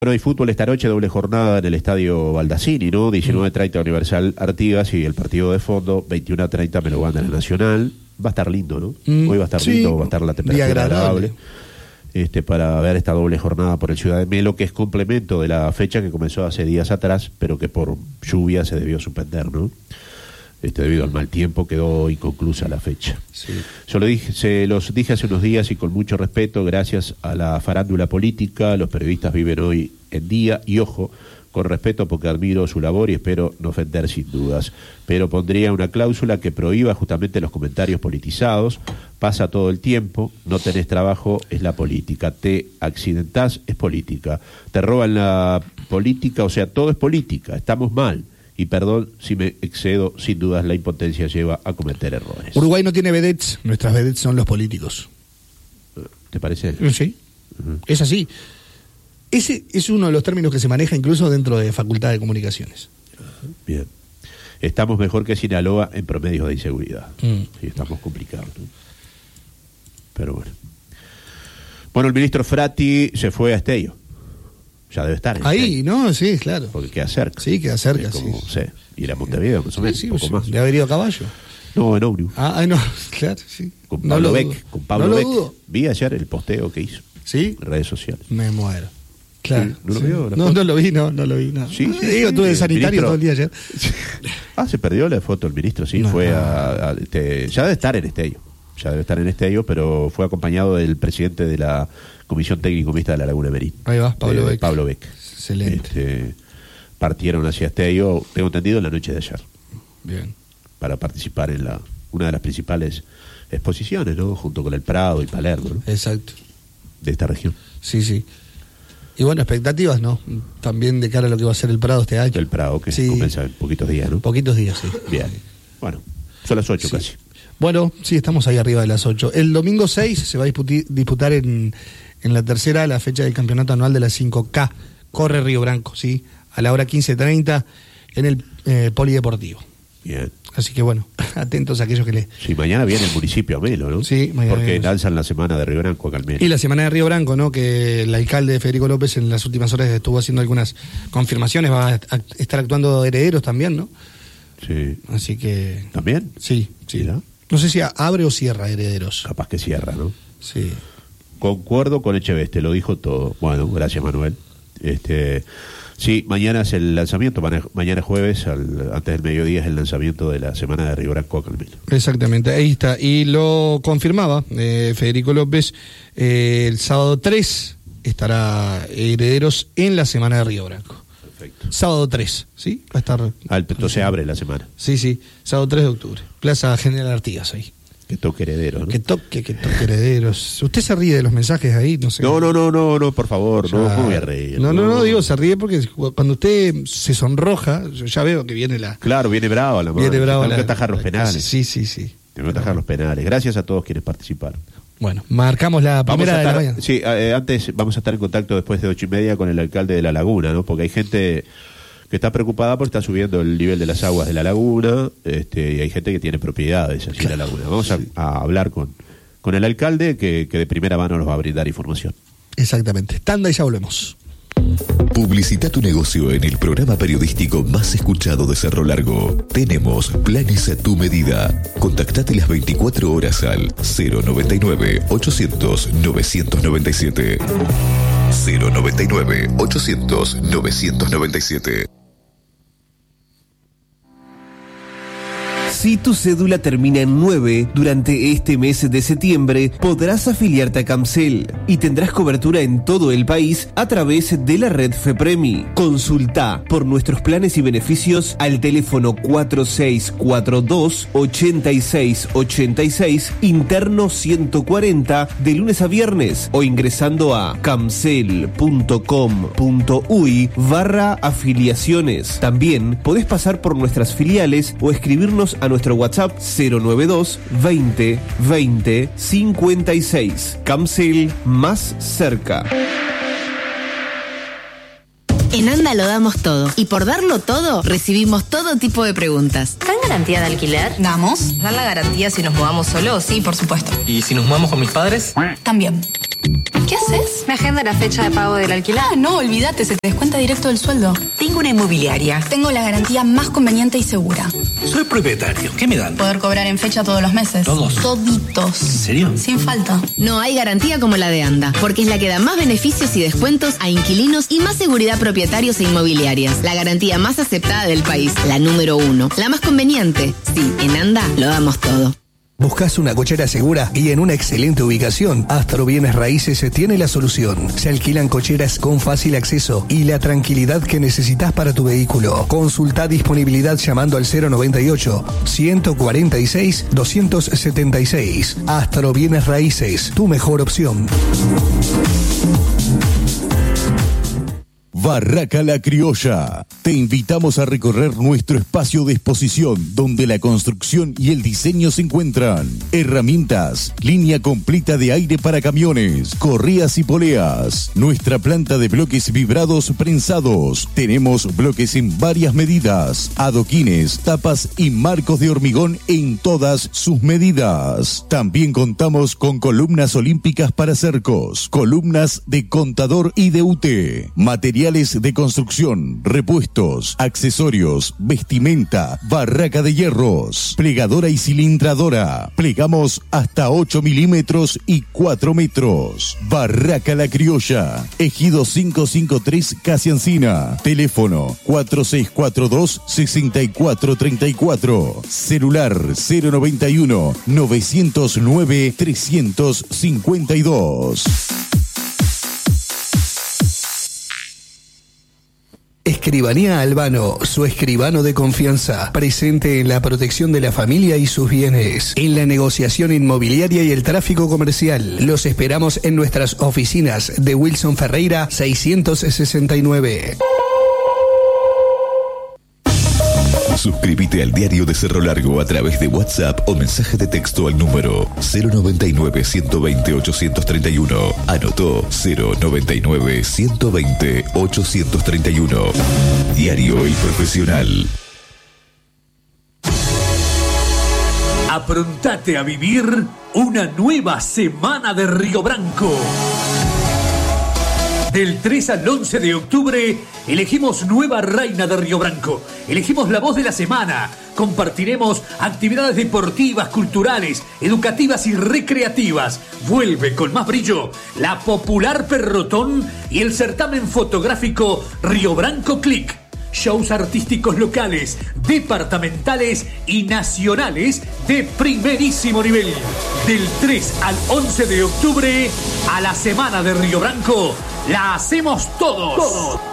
Bueno, hay fútbol esta noche, doble jornada en el Estadio Baldassini, ¿no? 19:30 Universal Artigas y el partido de fondo, 21:30 Meloganda Nacional. Va a estar lindo, ¿no? Hoy va a estar lindo, va a estar la temperatura agradable. Para ver esta doble jornada por el Ciudad de Melo, que es complemento de la fecha que comenzó hace días atrás, pero que por lluvia se debió suspender, ¿no? Debido al mal tiempo quedó inconclusa la fecha. Sí. Se los dije hace unos días y con mucho respeto, gracias a la farándula política, los periodistas viven hoy en día, y ojo, con respeto porque admiro su labor y espero no ofender sin dudas, pero pondría una cláusula que prohíba justamente los comentarios politizados. Pasa todo el tiempo, no tenés trabajo, es la política, te accidentás, es política, te roban la política, o sea, todo es política, estamos mal. Y perdón si me excedo, sin dudas la impotencia lleva a cometer errores. Uruguay no tiene vedettes, nuestras vedettes son los políticos. ¿Te parece? Sí, es así. Ese es uno de los términos que se maneja incluso dentro de Facultad de Comunicaciones. Bien. Estamos mejor que Sinaloa en promedios de inseguridad. Sí, estamos complicados, ¿no? Pero bueno. Bueno, el ministro Frati se fue a Esteio. Ya debe estar ahí, Esteio, ¿no? Sí, claro. Porque queda cerca. Sí, queda cerca, como, sí. Ir a Montevideo, más o menos, sí, un poco más. ¿Le haber ido a caballo? No, en ómnibus. No, claro, sí. Con Pablo Beck. Dudo. Vi ayer el posteo que hizo. ¿Sí? En redes sociales. Me muero. Claro. Sí, ¿no lo vio? No lo vi, no lo vi. No. Sí, Digo, estuve de sanitario todo el día ayer. Se perdió la foto del ministro, sí. Fue ya debe estar en Esteio. Pero fue acompañado del presidente de la Comisión Técnico Mixta de la Laguna Merín. Ahí va, Pablo Beck. Excelente. Partieron hacia Esteio, tengo entendido, en la noche de ayer. Bien. Para participar en una de las principales exposiciones, ¿no? Junto con el Prado y Palermo, ¿no? Exacto. De esta región. Sí. Y bueno, expectativas, ¿no? También de cara a lo que va a ser el Prado este año. El Prado, que comienza en poquitos días, ¿no? Poquitos días, sí. Bien. Bueno, son las 8 casi. Bueno, sí, estamos ahí arriba de las 8. El domingo 6 se va a disputar en la tercera la fecha del campeonato anual de la 5K. Corre Río Branco, ¿sí? A la hora 15:30 en el Polideportivo. Bien. Así que bueno, atentos a aquellos que le... Sí, mañana viene el municipio a Melo, ¿no? Sí, mañana. Porque lanzan la semana de Río Branco acá al Melo. Y la semana de Río Branco, ¿no? Que el alcalde Federico López en las últimas horas estuvo haciendo algunas confirmaciones, va a estar actuando Herederos también, ¿no? Sí. Así que... ¿También? Sí. ¿Mira? No sé si abre o cierra Herederos. Capaz que cierra, ¿no? Sí. Concuerdo con Echeveste, lo dijo todo. Bueno, gracias, Manuel. Sí, mañana es el lanzamiento, mañana jueves, antes del mediodía es el lanzamiento de la semana de Río Branco acá al Melo. Exactamente, ahí está. Y lo confirmaba Federico López, el sábado 3 estará Herederos en la semana de Río Branco. Perfecto. Sábado 3, ¿sí? Va a estar... entonces abre la semana. Sí, sábado 3 de octubre. Plaza General Artigas ahí. Que toque Herederos, ¿no? Que toque Herederos. ¿Usted se ríe de los mensajes ahí? No sé. No, por favor, no me voy a reír. No, digo, se ríe porque cuando usted se sonroja, yo ya veo que viene la... Claro, viene brava la mano. Viene brava Tengo que atajar los penales. Sí. Tengo que atajar los penales. Gracias a todos quienes participaron. Bueno, marcamos la primera de la mañana. Sí, antes vamos a estar en contacto después de 8:30 con el alcalde de La Laguna, ¿no? Porque hay gente que está preocupada porque está subiendo el nivel de las aguas de la laguna, y hay gente que tiene propiedades allí en la laguna. Vamos a hablar con el alcalde que de primera mano nos va a brindar información. Exactamente. Tanda y ya volvemos. Publicita tu negocio en el programa periodístico más escuchado de Cerro Largo. Tenemos planes a tu medida. Contactate las 24 horas al 099 800 997. 099 800 997. Si tu cédula termina en 9, durante este mes de septiembre podrás afiliarte a Camcel y tendrás cobertura en todo el país a través de la red FEPREMI. Consulta por nuestros planes y beneficios al teléfono 4642-8686, interno 140, de lunes a viernes, o ingresando a camcel.com.uy/afiliaciones. También podés pasar por nuestras filiales o escribirnos a nuestro WhatsApp 092 20 20 56. Camcel, más cerca. En Onda lo damos todo. Y por darlo todo, recibimos todo tipo de preguntas. ¿Dan garantía de alquiler? ¿Damos? ¿Dan la garantía si nos mudamos solos? Sí, por supuesto. ¿Y si nos mudamos con mis padres? También. ¿Qué haces? Me agenda la fecha de pago del alquiler. Ah, no, olvídate, se te descuenta directo del sueldo. Tengo una inmobiliaria. Tengo la garantía más conveniente y segura. Soy propietario. ¿Qué me dan? Poder cobrar en fecha todos los meses. ¿Todos? Toditos. ¿En serio? Sin falta. No hay garantía como la de ANDA, porque es la que da más beneficios y descuentos a inquilinos y más seguridad a propietarios e inmobiliarias. La garantía más aceptada del país, la número 1. La más conveniente. Sí, en ANDA lo damos todo. ¿Buscas una cochera segura y en una excelente ubicación? Astro Bienes Raíces tiene la solución. Se alquilan cocheras con fácil acceso y la tranquilidad que necesitas para tu vehículo. Consulta disponibilidad llamando al 098-146-276. Astro Bienes Raíces, tu mejor opción. Barraca La Criolla. Te invitamos a recorrer nuestro espacio de exposición donde la construcción y el diseño se encuentran. Herramientas, línea completa de aire para camiones, correas y poleas. Nuestra planta de bloques vibrados prensados. Tenemos bloques en varias medidas, adoquines, tapas y marcos de hormigón en todas sus medidas. También contamos con columnas olímpicas para cercos, columnas de contador y de UT, materiales de construcción, repuestos, accesorios, vestimenta, barraca de hierros, plegadora y cilindradora. Plegamos hasta 8 milímetros y 4 metros. Barraca La Criolla, Ejido 553 Casi Encina. Teléfono 4642-6434. Celular 091 909 352. Escribanía Albano, su escribano de confianza, presente en la protección de la familia y sus bienes, en la negociación inmobiliaria y el tráfico comercial. Los esperamos en nuestras oficinas de Wilson Ferreira 669. Suscríbete al Diario de Cerro Largo a través de WhatsApp o mensaje de texto al número 099-120-831. Anotó 099-120-831. Diario El Profesional. Aprontate a vivir una nueva semana de Río Branco. Del 3 al 11 de octubre, elegimos nueva reina de Río Branco. Elegimos la voz de la semana. Compartiremos actividades deportivas, culturales, educativas y recreativas. Vuelve con más brillo la popular Perrotón y el certamen fotográfico Río Branco Click. Shows artísticos locales, departamentales y nacionales de primerísimo nivel. Del 3 al 11 de octubre, a la semana de Río Branco, la hacemos todos.